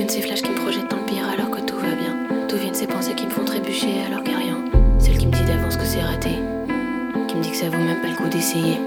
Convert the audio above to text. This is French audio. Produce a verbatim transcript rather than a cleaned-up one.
viennent ces flashs qui me projettent dans le pire alors que tout va bien? D'où viennent ces pensées qui me font trébucher alors qu'il n'y a rien? Celle qui me dit d'avance que c'est raté, qui me dit que ça vaut même pas le coup d'essayer.